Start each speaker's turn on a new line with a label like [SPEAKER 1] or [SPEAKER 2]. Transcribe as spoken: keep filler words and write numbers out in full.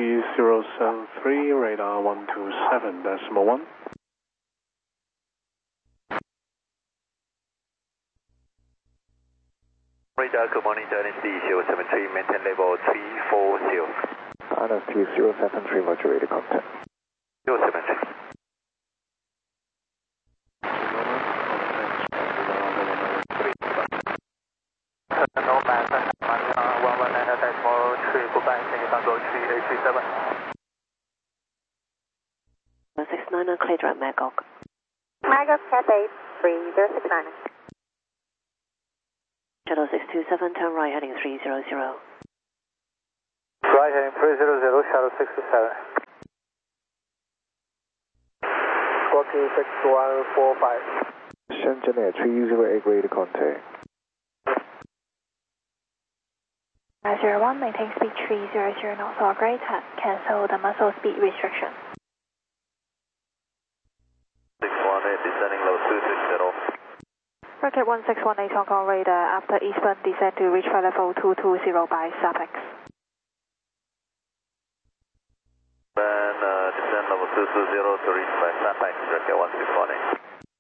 [SPEAKER 1] zero seven three, radar one two seven decimal one.
[SPEAKER 2] Radar, good morning, N S D zero seven three, maintain level three four zero.
[SPEAKER 3] N S D zero seven three, roger, radar contact.
[SPEAKER 2] zero seven three. No man, one one nine decimal three, goodbye, thank you, Tango three eight three seven.
[SPEAKER 4] six nine nine, clear direct Magog.
[SPEAKER 5] Magog, Cat eight three zero six nine.
[SPEAKER 4] Shuttle six two seven, turn right heading three zero zero.
[SPEAKER 2] Right heading three zero zero, shuttle six two seven. Scorpio six one four five.
[SPEAKER 3] Shenzhen Air three zero eight, radar contact.
[SPEAKER 5] zero one, maintain speed three zero zero knots, operator. Cancel the muscle speed restriction.
[SPEAKER 2] six one eight, descending low two six zero.
[SPEAKER 5] Rocket one six one eight, Hong Kong radar, after eastbound descend to reach flight level two two zero by SAPEX.
[SPEAKER 2] Then uh, descend level two two zero to reach by SAPEX, Rocket one six one eight.